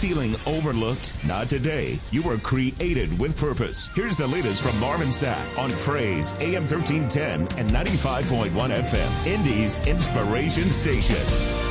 Feeling overlooked? Not today. You were created with purpose. Here's the latest from Marvin Sapp on Praise AM 1310 and 95.1 FM, Indy's inspiration station.